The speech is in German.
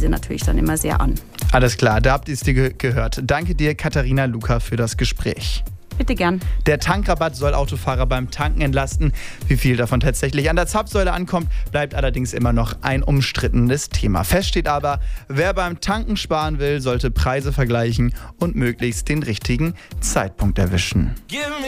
Preise natürlich dann immer sehr an. Alles klar, da habt ihr es dir gehört. Danke dir, Katharina Luca, für das Gespräch. Bitte gern. Der Tankrabatt soll Autofahrer beim Tanken entlasten. Wie viel davon tatsächlich an der Zapfsäule ankommt, bleibt allerdings immer noch ein umstrittenes Thema. Fest steht aber, wer beim Tanken sparen will, sollte Preise vergleichen und möglichst den richtigen Zeitpunkt erwischen.